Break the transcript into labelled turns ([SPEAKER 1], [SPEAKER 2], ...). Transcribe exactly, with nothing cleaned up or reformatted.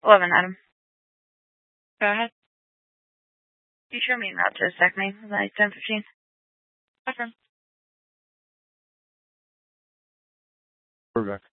[SPEAKER 1] eleven, Adam. Go ahead. You sure mean route to stack me? Like ten fifteen. Awesome.
[SPEAKER 2] We're back.